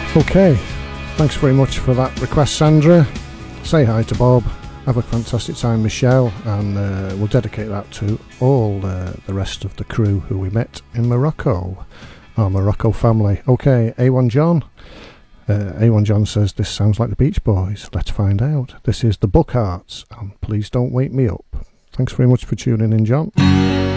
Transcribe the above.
Okay, thanks very much for that request, Sandra. Say hi to Bob. Have a fantastic time, Michelle, and we'll dedicate that to all the rest of the crew who we met in Morocco, our Morocco family. Okay, A1 John. A1 John says, this sounds like the Beach Boys. Let's find out. This is the Buckhearts, and Please Don't Wake Me Up. Thanks very much for tuning in, John.